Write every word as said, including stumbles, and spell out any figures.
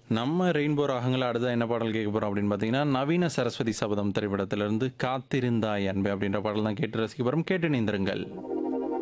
நம்ம ரெயின்போ ராகங்கள அடுத்தா என்ன பாடல் கேட்க போறோம் அப்படின்னு பார்த்தீங்கன்னா, நவீன சரஸ்வதி சபதம் திரைப்படத்திலிருந்து "காத்திருந்தாய் அன்பே" அப்படின்ற பாடல் தான் கேட்டு ரசிக்க போறோம். கேட்டு இணைந்திருங்கள்.